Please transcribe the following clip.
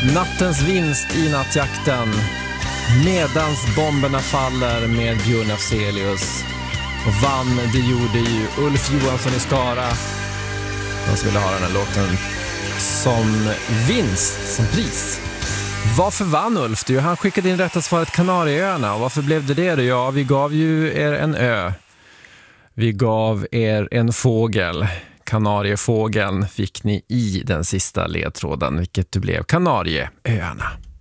Nattens vinst i nattjakten. Medans bomberna faller med Björn Afzelius. Och vann, det gjorde ju Ulf Johansson i Skara. De som ville ha den här låten som vinst, som pris. Varför vann Ulf? Han skickade in rätta svaret Kanarieöarna. Och varför blev det då? Ja, vi gav ju er en ö. Vi gav er en fågel. Kanariefågeln fick ni i den sista ledtråden, vilket det blev Kanarieöarna.